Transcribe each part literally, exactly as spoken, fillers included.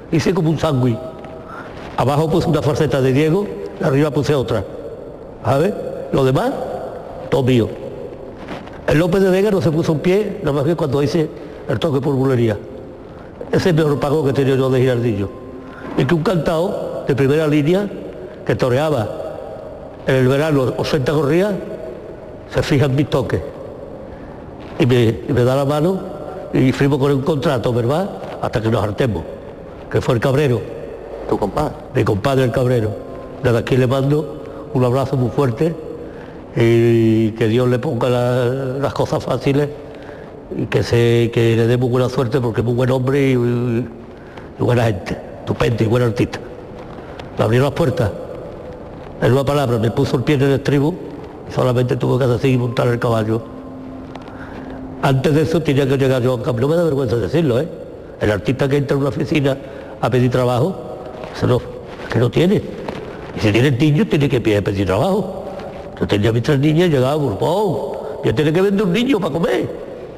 hice como un sándwich. Abajo puse una faceta de Diego, y arriba puse otra. ¿Sabes? Lo demás, todo mío. El López de Vega no se puso un pie, nada más que cuando hice el toque por bulería. Ese es el mejor pago que he tenido yo de Girardillo. Y que un cantao de primera línea, que toreaba en el verano ochenta corridas, se fija en mis toques. Y me, y me da la mano y firmo con un contrato, ¿verdad? Hasta que nos hartemos. Que fue el Cabrero. ¿Tu compadre? Mi compadre el Cabrero. Desde aquí le mando un abrazo muy fuerte y que Dios le ponga la, las cosas fáciles y que, se, que le dé muy buena suerte porque es muy buen hombre y, y, y buena gente, estupendo y buen artista. Me abrió las puertas, en una palabra, me puso el pie en el estribo y solamente tuve que hacer y montar el caballo. Antes de eso tenía que llegar yo a cambio, no me da vergüenza decirlo, ¿eh? El artista que entra en una oficina a pedir trabajo, eso no, que no tiene. Y si tiene niños, tiene que pedir trabajo. Yo tenía mis tres niñas y llegaba Burpón. Ya tiene que vender un niño para comer.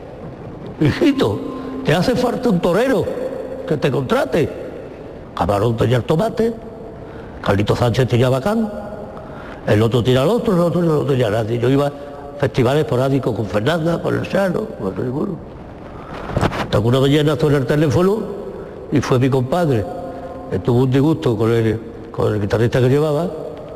Hijito, te hace falta un torero que te contrate. Camarón tenía el tomate, Carlito Sánchez tenía Bacán, el otro tenía el otro, el otro no tenía nadie. Yo iba a festivales esporádicos con Fernanda, con el Chano, con el bueno. Hasta que una mañana suena el teléfono y fue mi compadre. Tuvo un disgusto con el, con el guitarrista que llevaba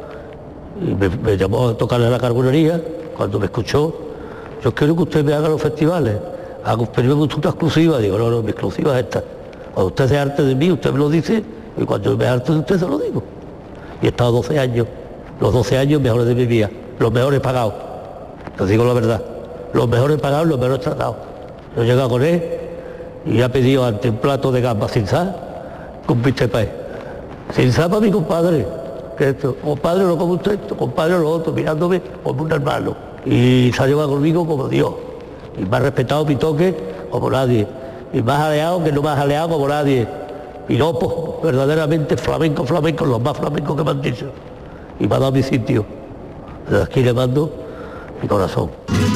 y me, me llamó a tocarle la carbonería. Cuando me escuchó, yo quiero que usted me haga los festivales, haga pero una exclusiva. Digo, no, no, mi exclusiva es esta. Cuando usted se harte de mí, usted me lo dice, y cuando yo me harte de usted se lo digo. Y he estado doce años, los doce años mejores de mi vida, los mejores pagados. Les digo la verdad, los mejores pagados, los mejores tratados. Yo he llegado con él y ha pedido ante un plato de gambas sin sal, con bistec país. Sin sal para mi compadre, que esto, compadre no como usted, compadre lo otro, mirándome como un hermano. Y se ha llevado conmigo como Dios. Y me ha respetado mi toque como nadie. Y más aleado que no más aleado como nadie. Y no, pues, verdaderamente flamenco, flamenco, los más flamencos que me han dicho. Y me ha dado mi sitio. Desde aquí le mando mi corazón.